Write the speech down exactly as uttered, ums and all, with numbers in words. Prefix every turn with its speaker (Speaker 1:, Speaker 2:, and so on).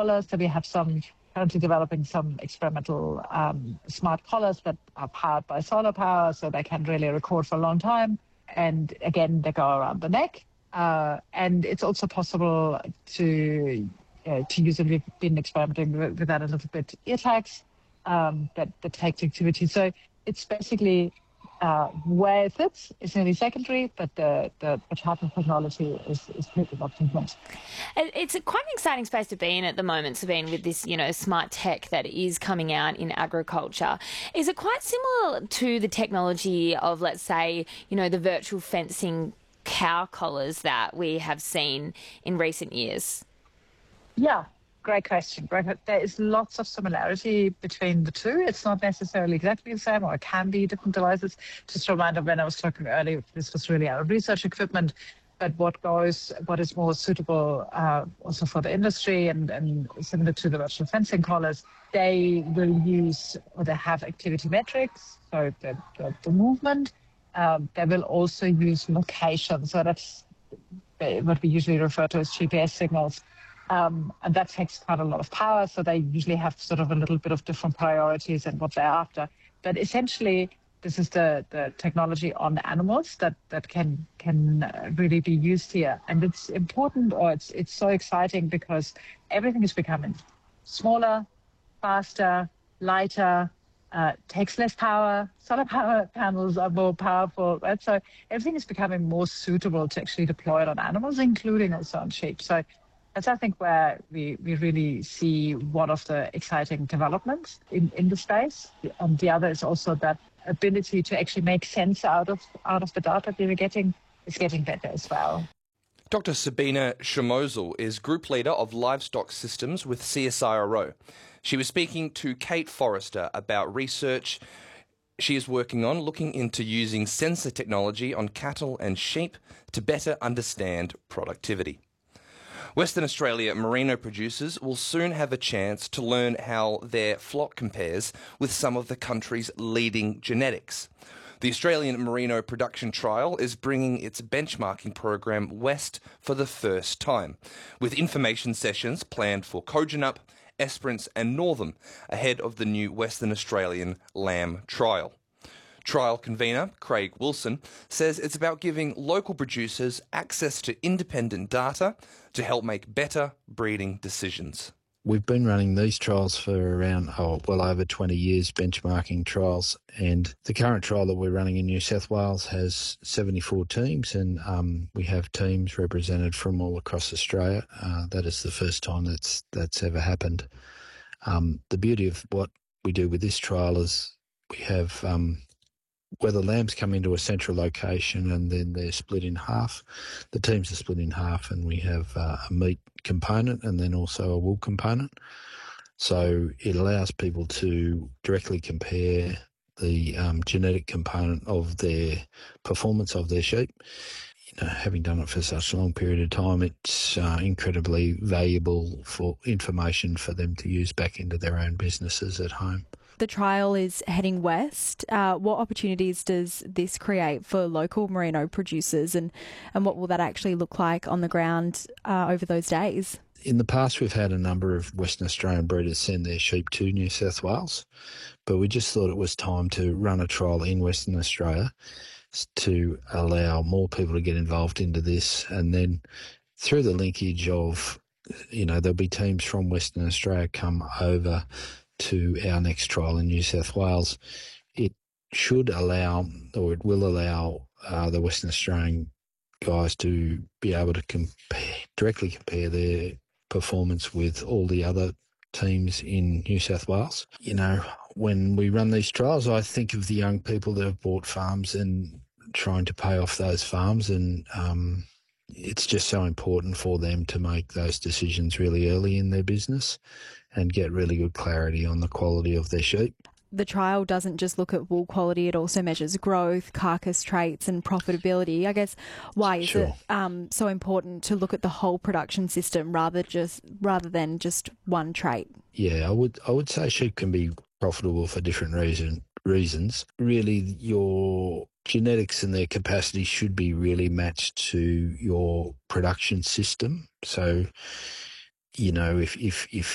Speaker 1: collars. So we have some currently developing some experimental um, smart collars that are powered by solar power, so they can really record for a long time. And again, they go around the neck. Uh, and it's also possible to uh, to use it. We've been experimenting with, with that a little bit. Ear tags um, that that takes activity. So it's basically uh, where it fits is nearly secondary, but the the, the type of technology is is pretty much important.
Speaker 2: It's quite an exciting space to be in at the moment, Sabine, with this, you know, smart tech that is coming out in agriculture. Is it quite similar to the technology of, let's say, you know, the virtual fencing cow collars that we have seen in recent years?
Speaker 1: Yeah, great question. Great. There is lots of similarity between the two. It's not necessarily exactly the same, or it can be different devices. Just a reminder, when I was talking earlier, this was really our research equipment. But what goes, what is more suitable uh, also for the industry and, and similar to the virtual fencing collars, they will use, or they have activity metrics, so the, the, the movement. Um, they will also use location, so that's what we usually refer to as G P S signals. Um, and that takes quite a lot of power, so they usually have sort of a little bit of different priorities and what they're after. But essentially, this is the, the technology on animals that, that can can really be used here. And it's important, or it's it's so exciting, because everything is becoming smaller, faster, lighter, uh, takes less power. Solar power panels are more powerful, right? So everything is becoming more suitable to actually deploy it on animals, including also on sheep. So that's, I think, where we, we really see one of the exciting developments in, in the space. And the other is also that ability to actually make sense out of out of the data that we're getting is getting better as well.
Speaker 3: Doctor Sabine Schamozel is Group Leader of Livestock Systems with C S I R O. She was speaking to Kate Forrester about research she is working on looking into using sensor technology on cattle and sheep to better understand productivity. Western Australia merino producers will soon have a chance to learn how their flock compares with some of the country's leading genetics. The Australian Merino Production Trial is bringing its benchmarking program west for the first time, with information sessions planned for Kojonup, Esperance and Northam ahead of the new Western Australian Lamb Trial. Trial convener Craig Wilson says it's about giving local producers access to independent data to help make better breeding decisions.
Speaker 4: We've been running these trials for around, oh, well over twenty years, benchmarking trials. And the current trial that we're running in New South Wales has seventy-four teams, and um, we have teams represented from all across Australia. Uh, that is the first time that's, that's ever happened. Um, the beauty of what we do with this trial is we have... Um, where the lambs come into a central location and then they're split in half. The teams are split in half, and we have uh, a meat component and then also a wool component. So it allows people to directly compare the um, genetic component of their performance of their sheep. You know, having done it for such a long period of time, it's uh, incredibly valuable for information for them to use back into their own businesses at home.
Speaker 5: The trial is heading west. Uh, what opportunities does this create for local merino producers, and, and what will that actually look like on the ground uh, over those days?
Speaker 4: In the past, we've had a number of Western Australian breeders send their sheep to New South Wales, but we just thought it was time to run a trial in Western Australia to allow more people to get involved into this. And then through the linkage of, you know, there'll be teams from Western Australia come over to our next trial in New South Wales. It should allow, or it will allow, uh, the Western Australian guys to be able to compare, directly compare their performance with all the other teams in New South Wales. You know, when we run these trials, I think of the young people that have bought farms and trying to pay off those farms, and um, it's just so important for them to make those decisions really early in their business and get really good clarity on the quality of their sheep.
Speaker 5: The trial doesn't just look at wool quality, it also measures growth, carcass traits and profitability. I guess, why is
Speaker 4: Sure.
Speaker 5: it um, so important to look at the whole production system rather just rather than just one trait?
Speaker 4: Yeah, I would I would say sheep can be profitable for different reason, reasons. Really, your genetics and their capacity should be really matched to your production system. So, you know, if if if